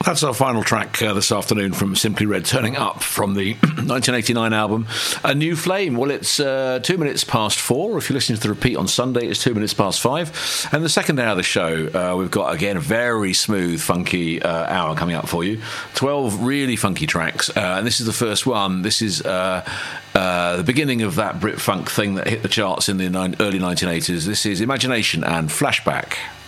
That's our final track this afternoon from Simply Red, Turning Up, from the 1989 album A New Flame. Well, it's 2 minutes past 4. If you're listening to the repeat on Sunday, it's 2 minutes past 5. And the second hour of the show, we've got, again, a very smooth, funky hour coming up for you. 12 really funky tracks. And this is the first one. This is the beginning of that Brit funk thing that hit the charts in the early 1980s. This is Imagination and Flashback.